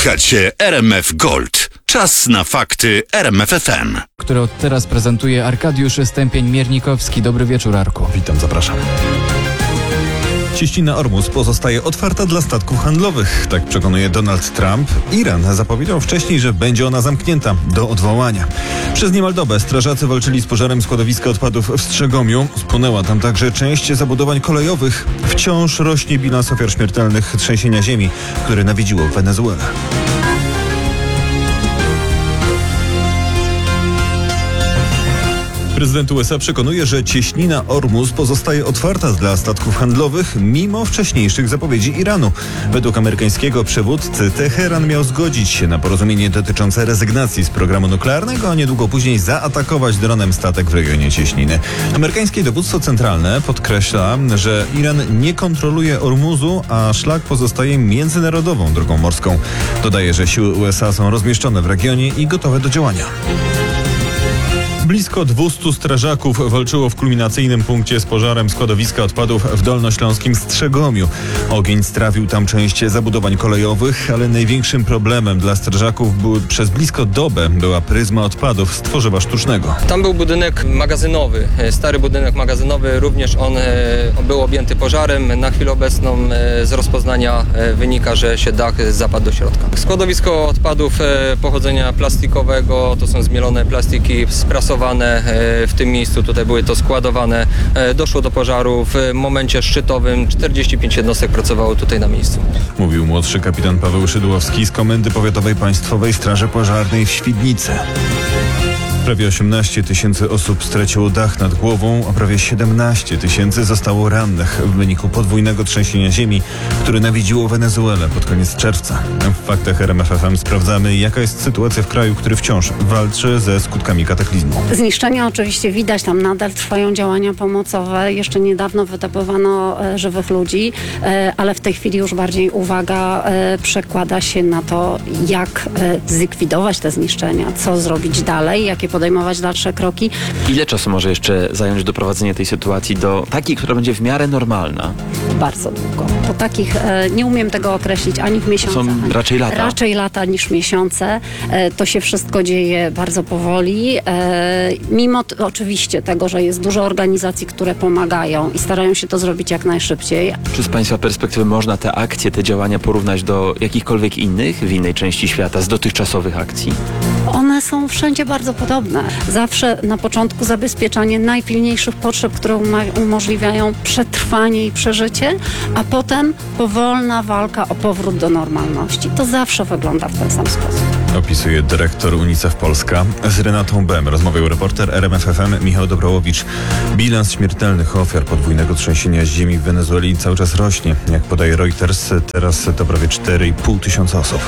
Słuchacie RMF Gold. Czas na fakty RMF FM. Które od teraz prezentuje Arkadiusz Stępień-Miernikowski. Dobry wieczór, Arku. Witam, zapraszam. Cieśnina Ormus pozostaje otwarta dla statków handlowych. Tak przekonuje Donald Trump. Iran zapowiedział wcześniej, że będzie ona zamknięta do odwołania. Przez niemal dobę strażacy walczyli z pożarem składowiska odpadów w Strzegomiu. Spłonęła tam także część zabudowań kolejowych. Wciąż rośnie bilans ofiar śmiertelnych trzęsienia ziemi, które nawiedziło Wenezuelę. Prezydent USA przekonuje, że cieśnina Ormus pozostaje otwarta dla statków handlowych mimo wcześniejszych zapowiedzi Iranu. Według amerykańskiego przywódcy Teheran miał zgodzić się na porozumienie dotyczące rezygnacji z programu nuklearnego, a niedługo później zaatakować dronem statek w rejonie cieśniny. Amerykańskie dowództwo centralne podkreśla, że Iran nie kontroluje Ormuzu, a szlak pozostaje międzynarodową drogą morską. Dodaje, że siły USA są rozmieszczone w regionie i gotowe do działania. Blisko 200 strażaków walczyło w kulminacyjnym punkcie z pożarem składowiska odpadów w dolnośląskim Strzegomiu. Ogień strawił tam część zabudowań kolejowych, ale największym problemem dla strażaków przez blisko dobę była pryzma odpadów z tworzywa sztucznego. Tam był budynek magazynowy, stary budynek magazynowy, również on był objęty pożarem. Na chwilę obecną z rozpoznania wynika, że się dach zapadł do środka. Składowisko odpadów pochodzenia plastikowego, to są zmielone plastiki sprasowane w tym miejscu, tutaj były to składowane. Doszło do pożaru w momencie szczytowym, 45 jednostek pracowało tutaj na miejscu. Mówił młodszy kapitan Paweł Szydłowski z Komendy Powiatowej Państwowej Straży Pożarnej w Świdnicy. Prawie 18 tysięcy osób straciło dach nad głową, a prawie 17 tysięcy zostało rannych w wyniku podwójnego trzęsienia ziemi, które nawiedziło Wenezuelę pod koniec czerwca. W faktach RMF FM sprawdzamy, jaka jest sytuacja w kraju, który wciąż walczy ze skutkami kataklizmu. Zniszczenia oczywiście widać, tam nadal trwają działania pomocowe. Jeszcze niedawno wydobywano żywych ludzi, ale w tej chwili już bardziej uwaga przekłada się na to, jak zlikwidować te zniszczenia, co zrobić dalej, jakie podejmować dalsze kroki. Ile czasu może jeszcze zająć doprowadzenie tej sytuacji do takiej, która będzie w miarę normalna? Bardzo długo. Po takich, nie umiem tego określić ani w miesiącach. Są raczej lata. Raczej lata niż miesiące. To się wszystko dzieje bardzo powoli. Mimo oczywiście tego, że jest dużo organizacji, które pomagają i starają się to zrobić jak najszybciej. Czy z Państwa perspektywy można te akcje, te działania porównać do jakichkolwiek innych w innej części świata, z dotychczasowych akcji? One są wszędzie bardzo podobne. Zawsze na początku zabezpieczanie najpilniejszych potrzeb, które umożliwiają przetrwanie i przeżycie, a potem powolna walka o powrót do normalności. To zawsze wygląda w ten sam sposób. Opisuje dyrektor UNICEF Polska. Z Renatą Bem rozmawiał reporter RMF FM Michał Dobrołowicz. Bilans śmiertelnych ofiar podwójnego trzęsienia ziemi w Wenezueli cały czas rośnie. Jak podaje Reuters, teraz to prawie 4,5 tysiąca osób.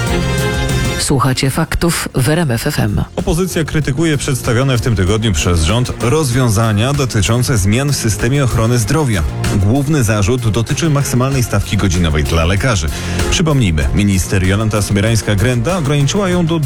Słuchacie faktów w RMF FM. Opozycja krytykuje przedstawione w tym tygodniu przez rząd rozwiązania dotyczące zmian w systemie ochrony zdrowia. Główny zarzut dotyczy maksymalnej stawki godzinowej dla lekarzy. Przypomnijmy, minister Jolanta Sobierańska-Grenda ograniczyła ją do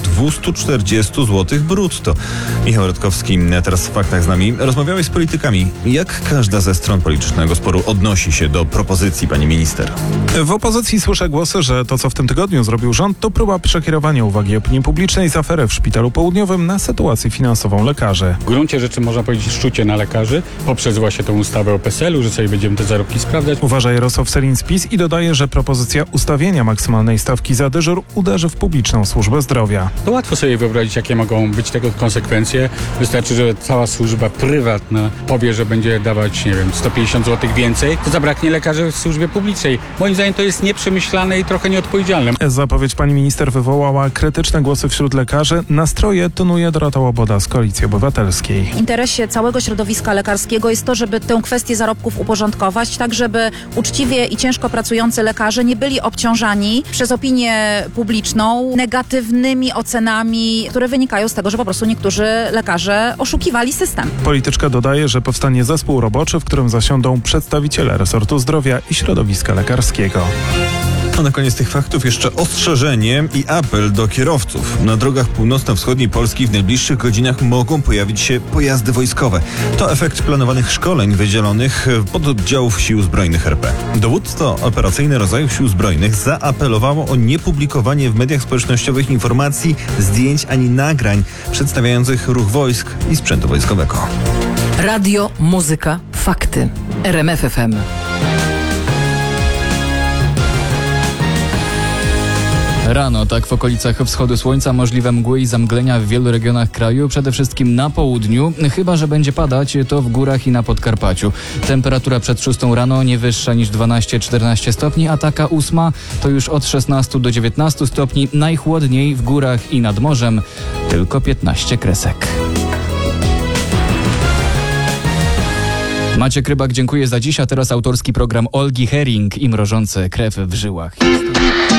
240 zł brutto. Michał Radkowski teraz w faktach z nami. Rozmawiałeś z politykami. Jak każda ze stron politycznego sporu odnosi się do propozycji pani minister? W opozycji słyszę głosy, że to, co w tym tygodniu zrobił rząd, to próba przekierowania uwagi opinii publicznej z afery w Szpitalu Południowym na sytuację finansową lekarzy. W gruncie rzeczy można powiedzieć szczucie na lekarzy poprzez właśnie tą ustawę o PSL-u, że sobie będziemy te zarobki sprawdzać. Uważa Jarosław Sellin z PiS i dodaje, że propozycja ustawienia maksymalnej stawki za dyżur uderzy w publiczną służbę zdrowia. To łatwo sobie wyobrazić, jakie mogą być tego konsekwencje. Wystarczy, że cała służba prywatna powie, że będzie dawać, 150 zł więcej, to zabraknie lekarzy w służbie publicznej. Moim zdaniem to jest nieprzemyślane i trochę nieodpowiedzialne. Zapowiedź pani minister wywołała krytyczne głosy wśród lekarzy. Nastroje tonuje Dorota Łoboda z Koalicji Obywatelskiej. W interesie całego środowiska lekarskiego jest to, żeby tę kwestię zarobków uporządkować, tak żeby uczciwie i ciężko pracujący lekarze nie byli obciążani przez opinię publiczną negatywnymi ocenami, które wynikają z tego, że po prostu niektórzy lekarze oszukiwali system. Polityczka dodaje, że powstanie zespół roboczy, w którym zasiądą przedstawiciele resortu zdrowia i środowiska lekarskiego. A na koniec tych faktów jeszcze ostrzeżenie i apel do kierowców. Na drogach północno-wschodniej Polski w najbliższych godzinach mogą pojawić się pojazdy wojskowe. To efekt planowanych szkoleń wydzielonych pododdziałów Sił Zbrojnych RP. Dowództwo operacyjne rodzajów Sił Zbrojnych zaapelowało o niepublikowanie w mediach społecznościowych informacji, zdjęć ani nagrań przedstawiających ruch wojsk i sprzętu wojskowego. Radio, muzyka, fakty. RMF FM. Rano, tak w okolicach wschodu słońca, możliwe mgły i zamglenia w wielu regionach kraju, przede wszystkim na południu, chyba że będzie padać, to w górach i na Podkarpaciu. Temperatura przed 6 rano nie wyższa niż 12-14 stopni, a taka 8 to już od 16 do 19 stopni, najchłodniej w górach i nad morzem tylko 15 kresek. Maciek Rybak, dziękuję za dziś, a teraz autorski program Olgi Hering i mrożące krew w żyłach.